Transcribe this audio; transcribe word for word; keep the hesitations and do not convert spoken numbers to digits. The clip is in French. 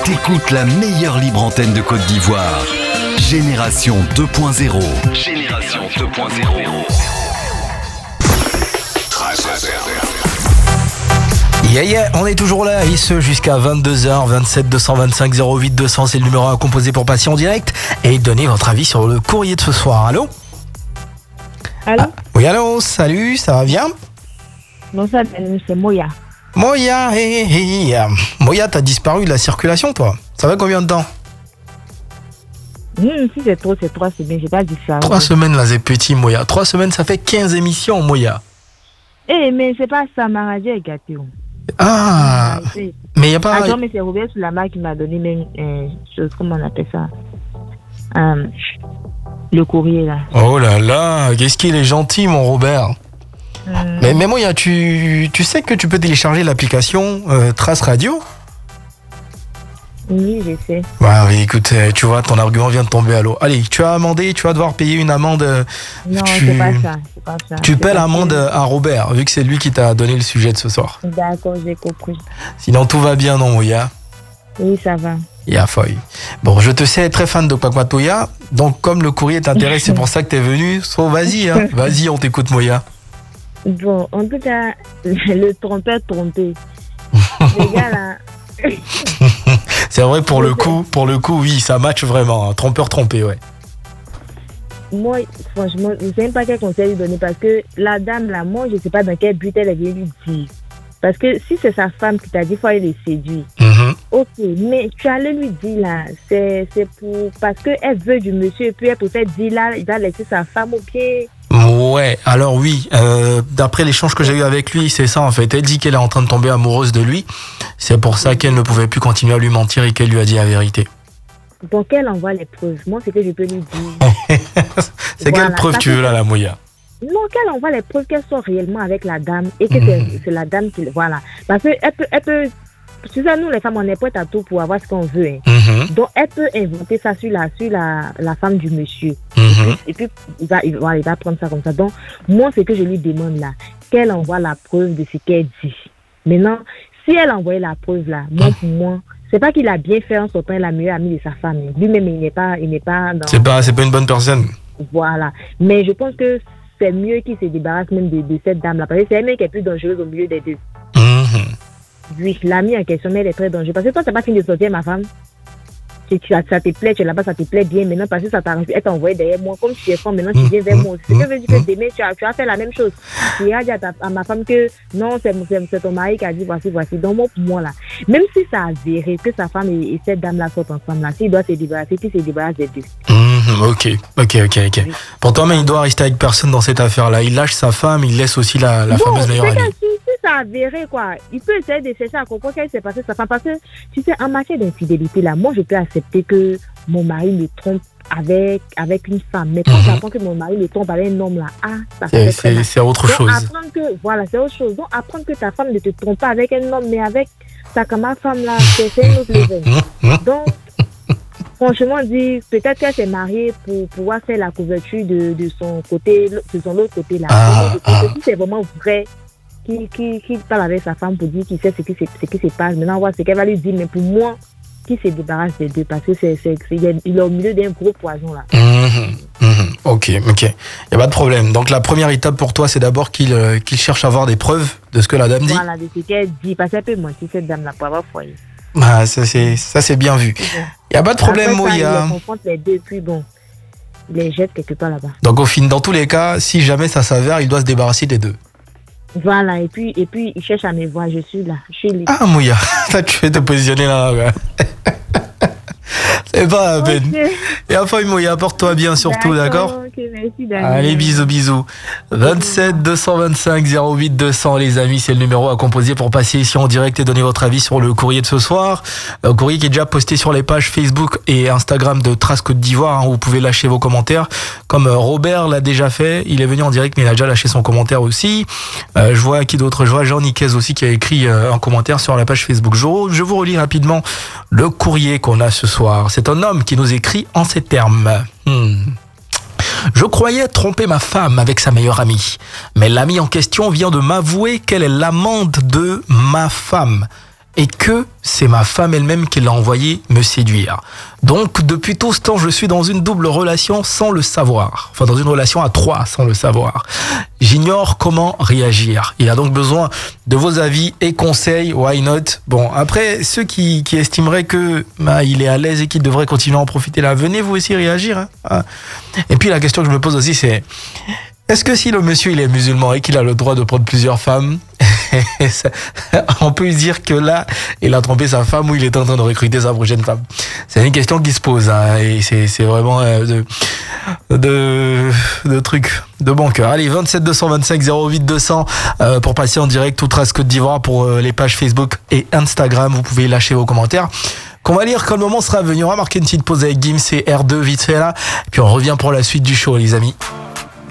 T'écoutes la meilleure libre antenne de Côte d'Ivoire. Génération deux point zéro. Génération deux point zéro. Yeah, yeah, on est toujours là, et ce jusqu'à vingt-deux heures, vingt-sept deux cent vingt-cinq zéro huit deux cents, c'est le numéro à composer pour passer en direct et donner votre avis sur le courrier de ce soir. Allô? Allô? Ah, oui, allô, salut, ça va bien? Non, ça, c'est Moya. Moya, hé, hé, hé. Moya, t'as disparu de la circulation, toi. Ça va combien de temps? Mmh, si c'est trop, c'est trois semaines, j'ai pas dit ça. Trois semaines, là, c'est petit, Moya. Trois semaines, ça fait quinze émissions, Moya. Eh, mais c'est pas ça, ma radio est gâtée. Ah, mais y a pas... Attends, mais c'est Robert Soulama qui m'a donné même euh, chose, comment on appelle ça, euh, le courrier, là. Oh là là, qu'est-ce qu'il est gentil, mon Robert. Hum. Mais, mais Moya, tu, tu sais que tu peux télécharger l'application euh, Trace Radio? Oui, je sais. Ouais, oui, écoute, tu vois, ton argument vient de tomber à l'eau. Allez, tu as amendé, tu vas devoir payer une amende. Non, tu... c'est pas ça, c'est pas ça. Tu c'est paies pas l'amende ça. à Robert, vu que c'est lui qui t'a donné le sujet de ce soir. D'accord, j'ai compris. Sinon, tout va bien, non, Moya? Oui, ça va. Ya foy. Bon, je te sais très fan de Kwakwatoya, donc comme le courrier t'intéresse, c'est pour ça que t'es venu. So, vas-y, hein. Vas-y, on t'écoute, Moya. Bon, en tout cas, le trompeur trompé. Les gars, là... C'est vrai, pour le coup, pour le coup, oui, ça match vraiment. Hein. Trompeur trompé, ouais. Moi, franchement, je ne sais même pas quel conseil lui donner parce que la dame, là, moi, je ne sais pas dans quel but elle est venue lui dire. Parce que si c'est sa femme qui t'a dit, il faut aller le séduire. Mm-hmm. Ok, mais tu allais lui dire, là, c'est, c'est pour... Parce qu'elle veut du monsieur et puis elle peut-être dire, là, il va laisser sa femme au pied. Ouais, alors oui, euh, d'après l'échange que j'ai eu avec lui, c'est ça en fait. Elle dit qu'elle est en train de tomber amoureuse de lui. C'est pour ça qu'elle ne pouvait plus continuer à lui mentir et qu'elle lui a dit la vérité. Donc elle envoie les preuves. Moi, c'est que je peux lui dire. C'est Voilà, quelle preuve parce tu veux que- là, la Moya? Non, qu'elle envoie les preuves qu'elle soit réellement avec la dame et que Mhm. c'est, c'est la dame qui... Voilà. Parce qu'elle peut, elle peut... Tu sais, nous, les femmes, on est prêtes à tout pour avoir ce qu'on veut. Hein. Mhm, Donc, elle peut inventer ça sur la, sur la, la femme du monsieur. mhm. Et puis, il va, il, va, il va prendre ça comme ça. Donc, moi, ce que je lui demande là, qu'elle envoie la preuve de ce qu'elle dit. Maintenant, si elle envoie la preuve là, moi, pour moi, c'est pas qu'il a bien fait en sortant la meilleure amie de sa femme. Lui-même, il n'est pas, il n'est pas dans... C'est pas, c'est pas une bonne personne. Voilà. Mais je pense que c'est mieux qu'il se débarrasse même de, de cette dame-là. Parce que c'est elle-même qui est plus dangereuse au milieu des deux. Mhm. Oui, l'amie en question, mais elle est très dangereuse. Parce que toi, t'as pas fini de sortir, ma femme. Si tu, ça te plaît, tu es là-bas, ça te plaît bien. Maintenant, parce que ça t'arrive, elle t'a envoyé derrière moi. Comme tu es femme, maintenant, tu viens vers moi. Ce que veut dire que demain, tu as, tu as fait la même chose. Tu as dit à, ta, à ma femme que non, c'est, c'est, c'est ton mari qui a dit voici, voici. Donc, moi, pour moi, là, même si ça a avéré que sa femme et, et cette dame-là sortent ensemble, là, s'il doit se débarrasser, qu'il se débarrasse des deux. Mhm, ok, ok, ok, ok. Pour toi, mais il doit rester avec personne dans cette affaire-là. Il lâche sa femme, il laisse aussi la, la Bon, fameuse meilleure c'est que amie. si, si ça a avéré, quoi, il peut essayer de chercher à comprendre qu'est-ce qui s'est passé sa femme. Parce que, tu sais, en matière d'infidélité, là, moi, je peux accepter que mon mari me trompe avec, avec une femme. Mais quand Mhm. j'apprends que mon mari me trompe avec un homme, là, ah, ça C'est, fait très c'est, mal. c'est autre Donc, chose. apprendre que, voilà, c'est autre chose. Donc, apprendre que ta femme ne te trompe pas avec un homme, mais avec sa camarade femme, là, c'est, c'est une autre level. Mhm. Donc, franchement, dit, peut-être qu'elle s'est mariée pour pouvoir faire la couverture de, de son côté, de son autre côté, là. Ah, Donc, je pense que ah. si c'est vraiment vrai, qu'il qui, qui parle avec sa femme pour dire qu'il sait ce qui, se- ce qui se passe. Maintenant, on voit ce qu'elle va lui dire, mais pour moi, qu'il se débarrasse des deux, parce que c'est, c'est, c'est, il est- il est au milieu d'un gros poison, là. Mhm, mhm. Ok, ok. Il n'y a pas de problème. Donc la première étape pour toi, c'est d'abord qu'il euh, qu'il cherche à avoir des preuves de ce que la dame dit. Voilà, de ce qu'elle dit, parce qu'elle peut mentir, cette dame-là, pour avoir foyer. Ah, ça, c'est, ça, c'est bien vu. C'est bon. Il n'y a pas de problème, Après ça, Moya. il les confronte les deux, puis bon, il les jette quelque part là-bas. Donc au fin, dans tous les cas, si jamais ça s'avère, il doit se débarrasser des deux. Voilà, et puis, et puis il cherche à me voir, je suis là, je suis libre. Ah, Moya, ça tu fais te positionner là. Ouais. C'est pas la peine. Ok. Et enfin, Moya, porte-toi bien surtout, d'accord? Ok, merci Daniel. Allez, bisous, bisous. vingt-sept deux cent vingt-cinq zéro huit deux cents, les amis, c'est le numéro à composer pour passer ici en direct et donner votre avis sur le courrier de ce soir. Un courrier qui est déjà posté sur les pages Facebook et Instagram de Trace Côte d'Ivoire, hein, où vous pouvez lâcher vos commentaires. Comme euh, Robert l'a déjà fait, il est venu en direct, mais il a déjà lâché son commentaire aussi. Euh, je vois qui d'autre? Je vois Jean Niquez aussi qui a écrit euh, un commentaire sur la page Facebook. Je, je vous relis rapidement le courrier qu'on a ce soir. C'est un homme qui nous écrit en ces termes. Hmm. Je croyais tromper ma femme avec sa meilleure amie, mais l'amie en question vient de m'avouer qu'elle est l'amante de ma femme. et que c'est ma femme elle-même qui l'a envoyé me séduire. Donc depuis tout ce temps, je suis dans une double relation sans le savoir. Enfin, dans une relation à trois sans le savoir. J'ignore comment réagir. Il a donc besoin de vos avis et conseils. Why not? Bon, après, ceux qui, qui estimeraient que bah, il est à l'aise et qu'il devrait continuer à en profiter là, venez vous aussi réagir. Hein. Et puis la question que je me pose aussi, c'est est-ce que si le monsieur il est musulman et qu'il a le droit de prendre plusieurs femmes, on peut dire que là, il a trompé sa femme ou il est en train de recruter sa prochaine femme? C'est une question qui se pose, hein, et c'est, c'est vraiment euh, de, de, de trucs de bon cœur. Allez, vingt-sept deux cent vingt-cinq zéro huit deux cents euh, pour passer en direct tout Trace Côte d'Ivoire pour euh, les pages Facebook et Instagram. Vous pouvez lâcher vos commentaires qu'on va lire quand le moment sera venu. On va marquer une petite pause avec Gims et R deux vite fait là, et puis on revient pour la suite du show, les amis.